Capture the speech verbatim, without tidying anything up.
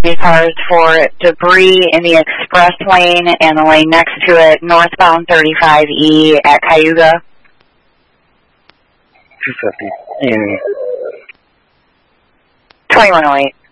cars for debris in the express lane and the lane next to it, northbound thirty-five E at Cayuga. two fifty. In twenty-one oh eight.